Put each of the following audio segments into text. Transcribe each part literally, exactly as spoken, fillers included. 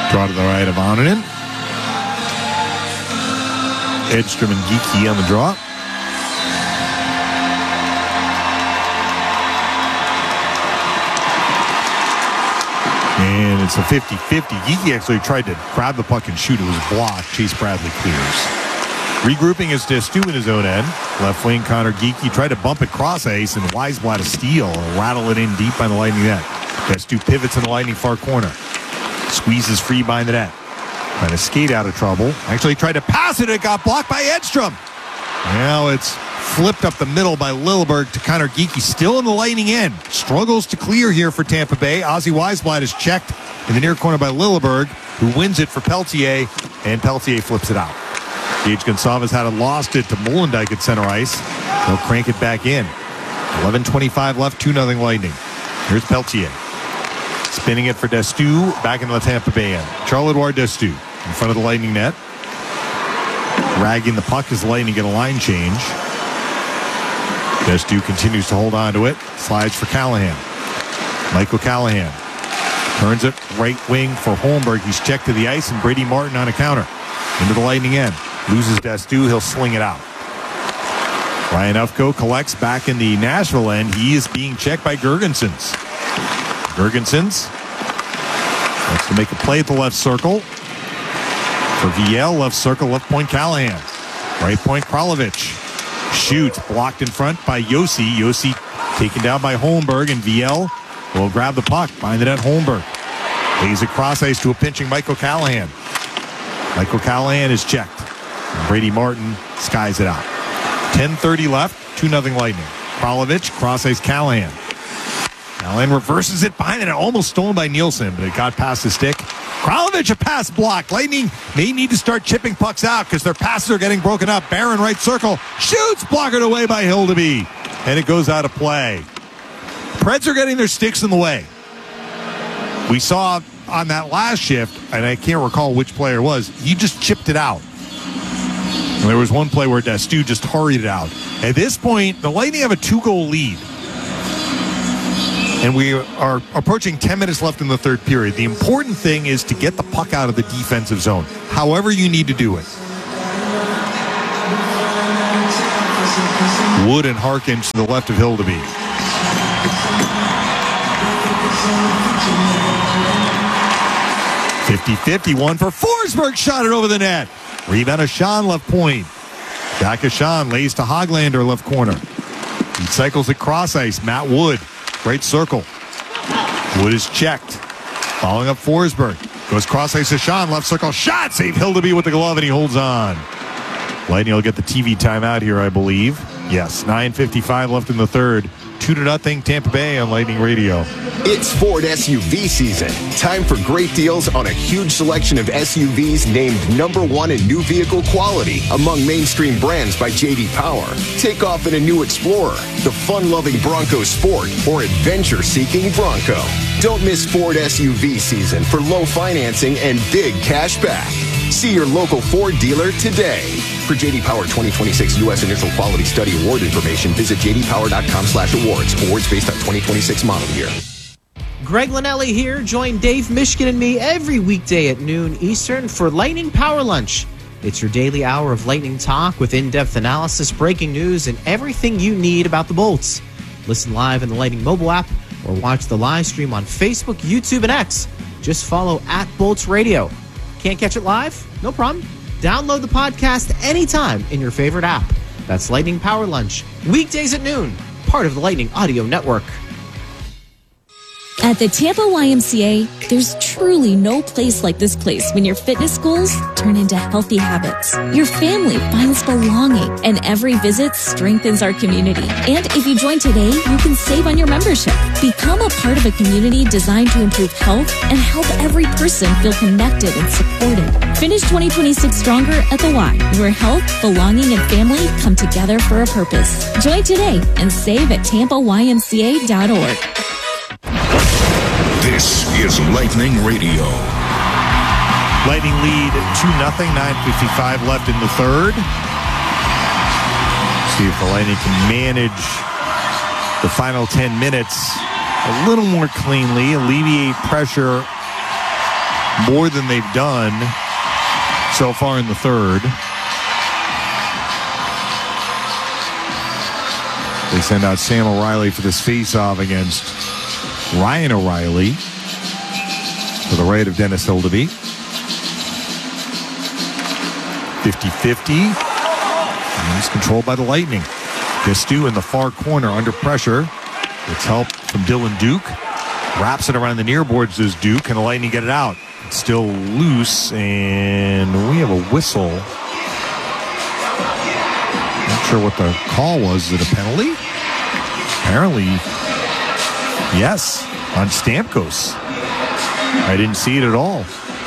Draw to the right of Onanen. Edstrom and Geekie on the draw. And it's a fifty-fifty. Geekie actually tried to grab the puck and shoot. It was blocked. Chase Bradley clears. Regrouping is Destu in his own end. Left wing, Connor Geekie tried to bump it cross ice, and Weisblatt a steal. Rattle it in deep by the Lightning net. Destu pivots in the Lightning far corner. Squeezes free behind the net. Trying to skate out of trouble. Actually tried to pass it. It got blocked by Edstrom. Now it's flipped up the middle by Lilleberg to Connor Geekie. Still in the Lightning end. Struggles to clear here for Tampa Bay. Ozzy Weisblatt is checked in the near corner by Lilleberg, who wins it for Peltier, and Peltier flips it out. Gage Gonçalves had it, lost it to Molendyk at center ice. They'll crank it back in. eleven twenty-five left, two nothing Lightning. Here's Peltier. Spinning it for Destu, back into the Tampa Bay end. Charles-Edouard Destu in front of the Lightning net. Dragging the puck as the Lightning get a line change. Destu continues to hold on to it. Slides for Callahan. Michael Callahan turns it right wing for Holmberg. He's checked to the ice, and Brady Martin on a counter. Into the Lightning end. Loses Destu. He'll sling it out. Ryan Ufko collects back in the Nashville end. He is being checked by Girgensons. Girgensons wants to make a play at the left circle. For V L, left circle, left point Callahan. Right point Kralovic. Shoots, blocked in front by Yossi. Yossi taken down by Holmberg, and V L will grab the puck. Behind the net, Holmberg. Lays it cross ice to a pinching Michael Callahan. Michael Callahan is checked. And Brady Martin skies it out. ten thirty left, two nothing Lightning. Kralovic, cross ice Callahan. Callahan reverses it behind it. Almost stolen by Nielsen, but it got past the stick. Kralovic, a pass block. Lightning may need to start chipping pucks out because their passes are getting broken up. Barron right circle. Shoots, blockered away by Hildeby. And it goes out of play. Preds are getting their sticks in the way. We saw on that last shift, and I can't recall which player it was, he just chipped it out. And there was one play where Destu just hurried it out. At this point, the Lightning have a two-goal lead. And we are approaching ten minutes left in the third period. The important thing is to get the puck out of the defensive zone, however you need to do it. Wood and Harkins to the left of Hildeby. fifty-fifty, one for Forsberg, shot it over the net. Rebound of Sean, left point. Back of Sean, lays to Hoglander, left corner. He cycles it cross ice. Matt Wood, right circle. Wood is checked. Following up Forsberg. Goes cross ice to Sean, left circle. Shot, save Hildeby with the glove, and he holds on. Lightning will get the T V timeout here, I believe. Yes, nine fifty-five left in the third. Two to nothing Tampa Bay on Lightning Radio. It's Ford S U V season. Time for great deals on a huge selection of S U Vs named number one in new vehicle quality among mainstream brands by J D Power. Take off in a new Explorer, the fun-loving Bronco Sport, or adventure-seeking Bronco. Don't miss Ford S U V season for low financing and big cash back. See your local Ford dealer today. For J D Power twenty twenty-six U S Initial Quality Study Award information, visit j d power dot com slash awards. Awards based on twenty twenty-six model year. Greg Linnelli here. Join Dave Mishkin and me every weekday at noon Eastern for Lightning Power Lunch. It's your daily hour of Lightning talk with in-depth analysis, breaking news, and everything you need about the Bolts. Listen live in the Lightning mobile app or watch the live stream on Facebook, YouTube, and X. Just follow at Bolts Radio. Can't catch it live? No problem. Download the podcast anytime in your favorite app. That's Lightning Power Lunch, weekdays at noon, part of the Lightning Audio Network. At the Tampa Y M C A, there's truly no place like this place when your fitness goals turn into healthy habits. Your family finds belonging, and every visit strengthens our community. And if you join today, you can save on your membership. Become a part of a community designed to improve health and help every person feel connected and supported. Finish twenty twenty-six stronger at the Y, where health, belonging, and family come together for a purpose. Join today and save at tampa y m c a dot org. This is Lightning Radio. Lightning lead two nothing, nine fifty-five left in the third. See if the Lightning can manage the final ten minutes a little more cleanly, alleviate pressure more than they've done so far in the third. They send out Sam O'Reilly for this face-off against Ryan O'Reilly to the right of Dennis Hildeby. fifty-fifty. And he's controlled by the Lightning. Destu in the far corner under pressure. It's help from Dylan Duke. Wraps it around the near boards does Duke, and the Lightning get it out. It's still loose, and we have a whistle. Not sure what the call was. Is it a penalty? Apparently, yes, on Stamkos. I didn't see it at all.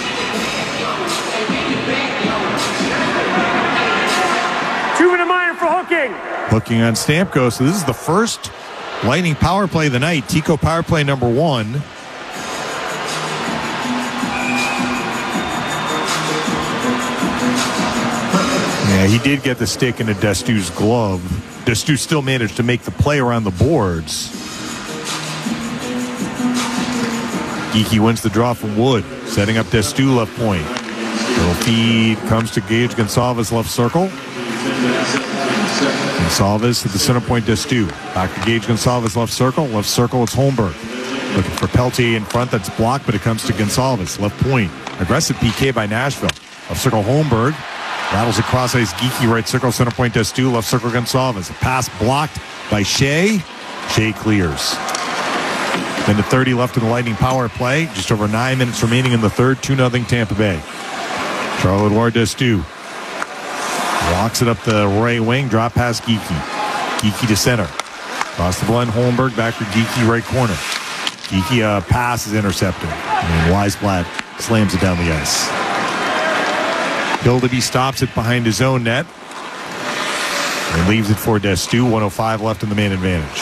Two in a minor for hooking. Hooking on Stamkos. So this is the first Lightning power play of the night. Tico power play number one. Yeah, he did get the stick into Destu's glove. Destu still managed to make the play around the boards. Geekie wins the draw from Wood, setting up Destu left point. Little feed comes to Gage Gonsalves left circle. Gonsalves at the center point, Destu. Back to Gage Gonsalves left circle. Left circle, it's Holmberg. Looking for Peltier in front, that's blocked, but it comes to Gonsalves. Left point. Aggressive P K by Nashville. Left circle, Holmberg. Battles across ice, Geekie, right circle, center point, Destu, left circle, Gonsalves. A pass blocked by Shea. Shea clears. Then to thirty left in the Lightning power play. Just over nine minutes remaining in the third. two nothing Tampa Bay. Charles-Edouard Destu walks it up the right wing. Drop pass, Geekie. Geekie to center. Across the blue line, Holmberg back for Geekie, right corner. Geekie, uh, pass is intercepted. And Weisblatt slams it down the ice. Hildeby stops it behind his own net and leaves it for Destu. one oh five left in the man advantage.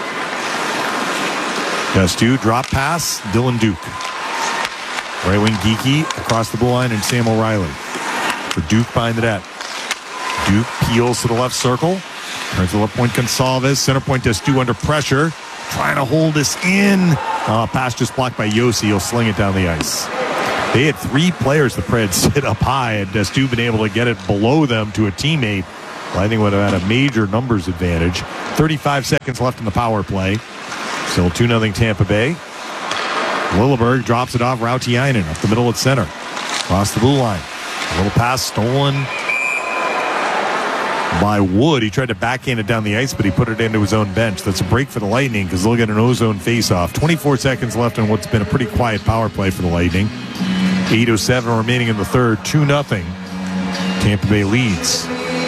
Destu, drop pass, Dylan Duke. Right wing Geekie across the blue line, and Sam O'Reilly for Duke behind the net. Duke peels to the left circle. Turns to the left point, Gonsalves. Center point, Destu under pressure. Trying to hold this in. Uh, pass just blocked by Yossi. He'll sling it down the ice. They had three players, the Preds, sit up high, and Destu been able to get it below them to a teammate. I think would have had a major numbers advantage. thirty-five seconds left in the power play. Still two nothing Tampa Bay. Lilleberg drops it off. Rautiainen up the middle at center. Across the blue line. A little pass stolen by Wood. He tried to backhand it down the ice, but he put it into his own bench. That's a break for the Lightning because they'll get an ozone faceoff. twenty-four seconds left in what's been a pretty quiet power play for the Lightning. eight oh seven remaining in the third. two nothing. Tampa Bay leads.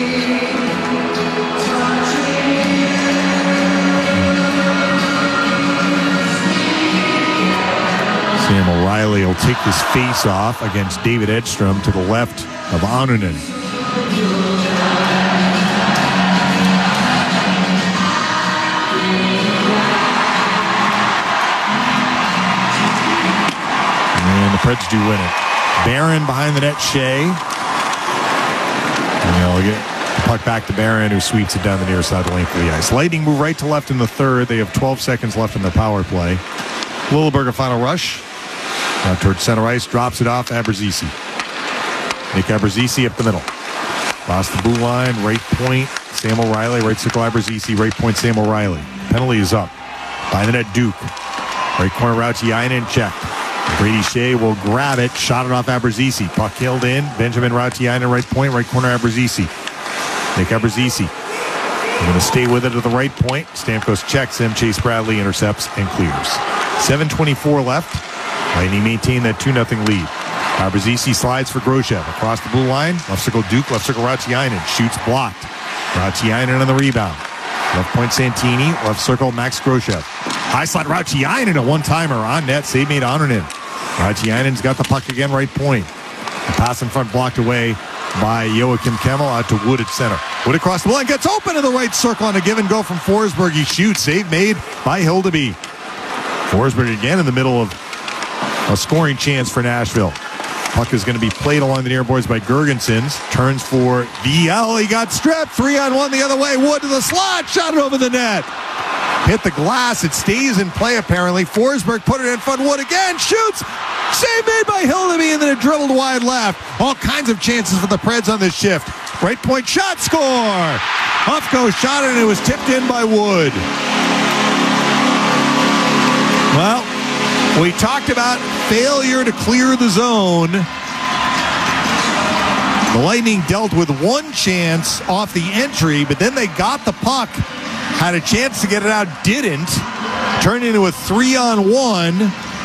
Sam O'Reilly will take this face-off against David Edstrom to the left of Annunen. And the Preds do win it. Barron behind the net, Shea. And they'll get the puck back to Barron, who sweeps it down the near side length of the ice. Lightning move right to left in the third. They have twelve seconds left in their power play. Lilleberg a final rush. Now towards center ice, drops it off, Abruzzese. Nick Abruzzese up the middle. Across the blue line, right point, Sam O'Reilly, right circle Abruzzese, right point, Sam O'Reilly. Penalty is up. By the net, Duke. Right corner, Rautiainen, checked. Brady Shea will grab it, shot it off Abruzzese. Puck held in, Benjamin Rautiainen, right point, right corner, Abruzzese. Nick Abruzzese. They're going to stay with it at the right point. Stamkos checks him, Chase Bradley intercepts and clears. seven twenty-four left. Lightning maintain that two nothing lead. Abruzzese slides for Grosjean. Across the blue line. Left circle Duke. Left circle Rautiainen. Shoots blocked. Rautiainen on the rebound. Left point Santini. Left circle Max Grosjean. High slot Rautiainen. A one-timer on net. Save made Annunen. Rautiainen's got the puck again. Right point. The pass in front blocked away by Joachim Kemmel out to Wood at center. Wood across the line. Gets open to the right circle on a give and go from Forsberg. He shoots. Save made by Hildeby. Forsberg again in the middle of a scoring chance for Nashville. Puck is going to be played along the near boards by Girgensons. Turns for V L. He got stripped. Three on one the other way. Wood to the slot. Shot it over the net. Hit the glass. It stays in play apparently. Forsberg put it in front. Wood again. Shoots. Save made by Hildeby, and then it dribbled wide left. All kinds of chances for the Preds on this shift. Right point shot, score! Ufko shot it, and it was tipped in by Wood. Well, we talked about failure to clear the zone. The Lightning dealt with one chance off the entry, but then they got the puck. Had a chance to get it out, didn't. Turned into a three-on-one.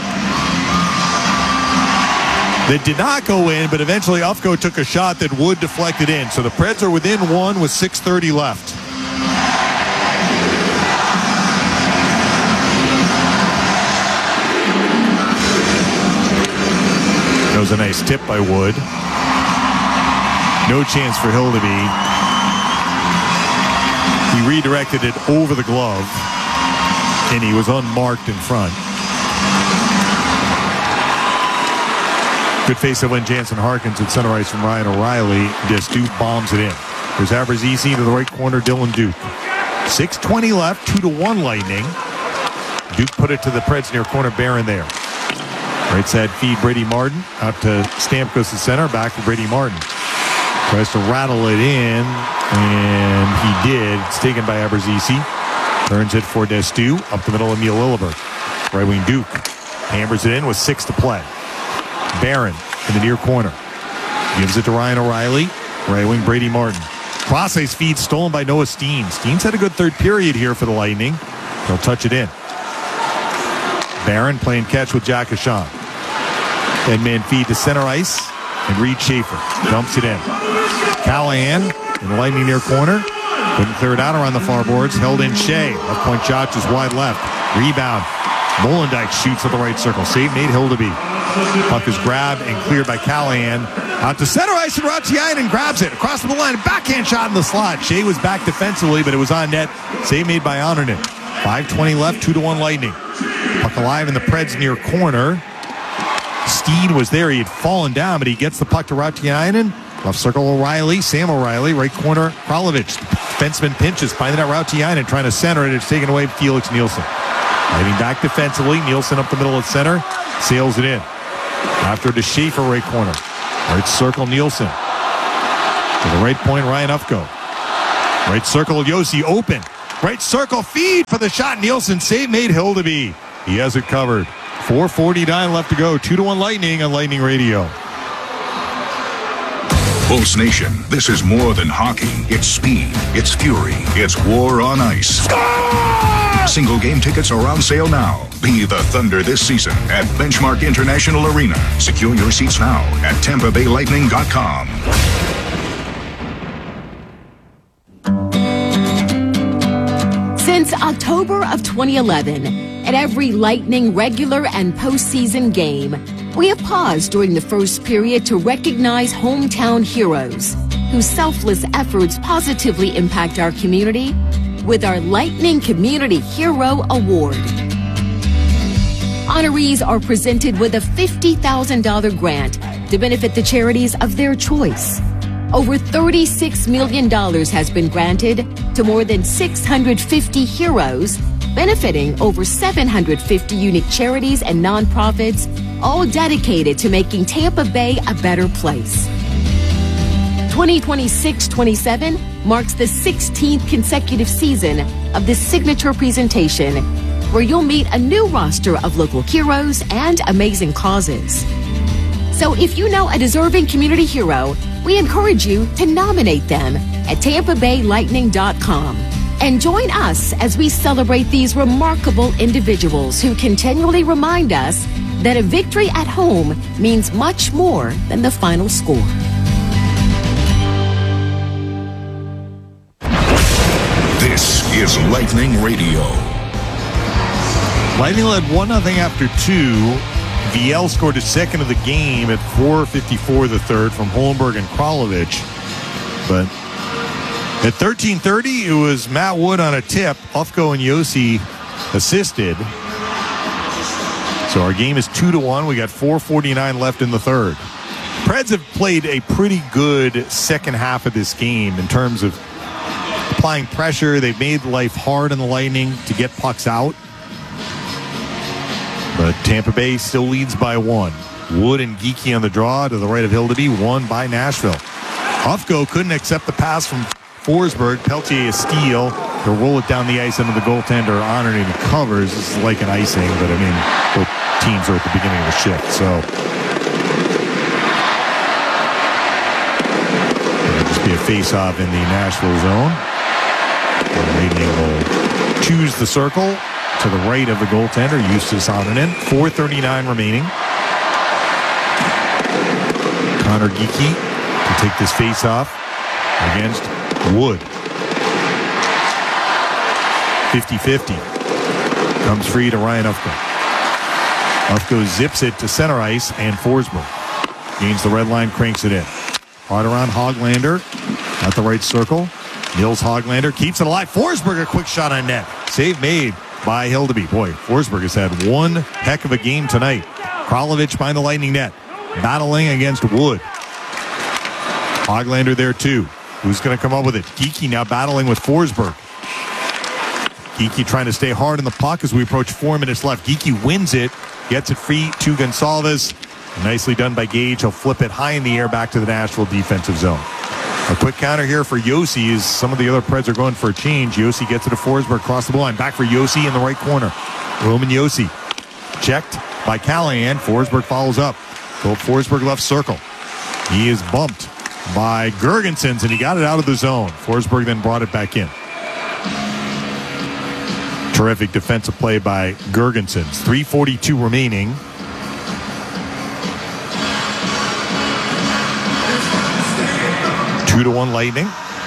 That did not go in, but eventually Ufko took a shot that Wood deflected in. So the Preds are within one with six thirty left. That was a nice tip by Wood. No chance for Hildeby. He redirected it over the glove, and he was unmarked in front. Good face-up win, Jansen Harkins at center ice from Ryan O'Reilly. Destu bombs it in. There's Abruzzese to the right corner, Dylan Duke. six twenty left, two to one Lightning. Duke put it to the Preds near corner, Barron there. Right side feed, Brady Martin. Out to Stamkos at center, back to Brady Martin. Tries to rattle it in, and he did. It's taken by Abruzzese. Turns it for Destu. Up the middle, Emil Lilleberg. Right wing Duke. Hammers it in with six to play. Barron in the near corner. Gives it to Ryan O'Reilly. Right wing Brady Martin. Cross ice feed stolen by Noah Steen. Steen's had a good third period here for the Lightning. He'll touch it in. Barron playing catch with Jack Ashon. Then man feed to center ice. And Reed Schaefer dumps it in. Callahan in the Lightning near corner. Couldn't clear it out around the far boards. Held in Shea. Left point shot just wide left. Rebound. Molendijk shoots at the right circle. Save made Hildeby. Puck is grabbed and cleared by Callahan. Out to center ice, and Rautiainen grabs it across the line. Backhand shot in the slot. Shea was back defensively, but it was on net. Save made by Honornen. five twenty left, two to one Lightning. Puck alive in the Preds near corner. Steen was there. He had fallen down, but he gets the puck to Rautiainen. Left circle O'Reilly, Sam O'Reilly. Right corner, Kralovic. Defenseman pinches, finding out Rautiainen, trying to center it. It's taken away Felix Nielsen. Heading back defensively. Nielsen up the middle at center. Sails it in. After to Schaefer, right corner. Right circle, Nielsen. To the right point, Ryan Ufko. Right circle, Yossi open. Right circle, feed for the shot. Nielsen, save made Hildeby. He has it covered. four forty-nine left to go. two to one Lightning on Lightning Radio. Pulse Nation, this is more than hockey. It's speed, it's fury, it's war on ice. Single game tickets are on sale now. Be the Thunder this season at Benchmark International Arena. Secure your seats now at tampa bay lightning dot com. Since October of twenty eleven, at every Lightning regular and postseason game, we have paused during the first period to recognize hometown heroes whose selfless efforts positively impact our community with our Lightning Community Hero Award. Honorees are presented with a fifty thousand dollars grant to benefit the charities of their choice. Over thirty-six million dollars has been granted to more than six hundred fifty heroes, benefiting over seven hundred fifty unique charities and nonprofits, all dedicated to making Tampa Bay a better place. twenty twenty-six twenty-seven marks the sixteenth consecutive season of this signature presentation, where you'll meet a new roster of local heroes and amazing causes. So if you know a deserving community hero, we encourage you to nominate them at tampa bay lightning dot com. And join us as we celebrate these remarkable individuals who continually remind us that a victory at home means much more than the final score. This is Lightning Radio. Lightning led one nothing after two. V L scored his second of the game at four fifty-four the third from Holmberg and Kralovic. But at thirteen thirty, it was Matt Wood on a tip. Ufko and Yossi assisted. So our game is two to one. We got four forty-nine left in the third. Preds have played a pretty good second half of this game in terms of applying pressure. They've made life hard on the Lightning to get pucks out. But Tampa Bay still leads by one. Wood and Geekie on the draw to the right of Hildeby, won by Nashville. Ufko couldn't accept the pass from Forsberg. Peltier a steal to roll it down the ice into the goaltender. Honored and covers. This is like an icing, but I mean, both teams are at the beginning of the shift, so it'll just be a face-off in the Nashville zone. Radiant will choose the circle to the right of the goaltender, Justus Ahonen. four thirty-nine remaining. Connor Geekie to take this face-off against Wood. fifty-fifty. Comes free to Ryan Ufko. Ufko zips it to center ice, and Forsberg gains the red line, cranks it in. Hard around Hoglander at the right circle. Nils Hoglander keeps it alive. Forsberg, a quick shot on net. Save made by Hildeby. Boy, Forsberg has had one heck of a game tonight. Kralovic behind the Lightning net, battling against Wood. Hoglander there too. Who's going to come up with it? Geekie now battling with Forsberg. Geekie trying to stay hard in the puck as we approach four minutes left. Geekie wins it, gets it free to Gonsalves. Nicely done by Gage. He'll flip it high in the air back to the Nashville defensive zone. A quick counter here for Yossi as some of the other Preds are going for a change. Yossi gets it to Forsberg across the blue line. Back for Yossi in the right corner. Roman Yossi checked by Callahan. Forsberg follows up. Philip Forsberg left circle. He is bumped by Girgensons, and he got it out of the zone. Forsberg then brought it back in. Terrific defensive play by Girgensons. three forty-two remaining. Two to one Lightning.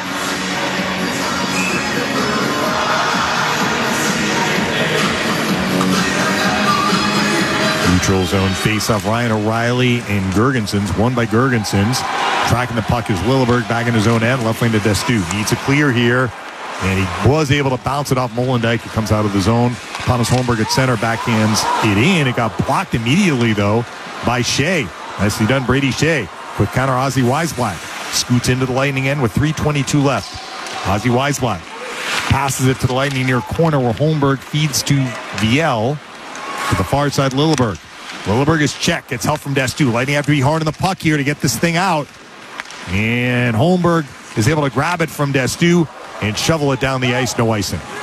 Neutral zone face-off. Ryan O'Reilly and Girgensons. Won by Girgensons. Tracking the puck is Lilleberg back in his own end. Left lane to Destu. Needs a clear here. And he was able to bounce it off Molendijk. It comes out of the zone. Thomas Holmberg at center backhands it in. It got blocked immediately, though, by Shea. Nicely done, Brady Shea. Quick counter, Ozzy Weisblatt. Scoots into the Lightning end with three twenty-two left. Ozzy Weisblatt passes it to the Lightning near corner where Holmberg feeds to Viel. To the far side, Lilleberg. Lilleberg is checked. Gets help from Destu. Lightning have to be hard on the puck here to get this thing out. And Holmberg is able to grab it from Destu and shovel it down the ice. No icing.